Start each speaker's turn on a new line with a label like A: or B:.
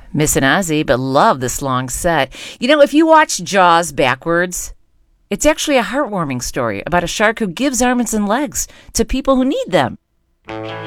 A: Missing Ozzy, but love this long set. If you watch Jaws backwards, it's actually a heartwarming story about a shark who gives arms and legs to people who need them.